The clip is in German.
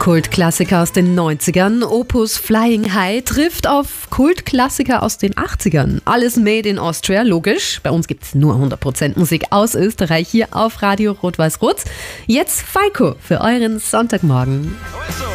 Kultklassiker aus den 90ern, Opus Flying High trifft auf Kultklassiker aus den 80ern. Alles made in Austria, logisch. Bei uns gibt's nur 100% Musik aus Österreich hier auf Radio Rot-Weiß-Rot. Jetzt Falco für euren Sonntagmorgen.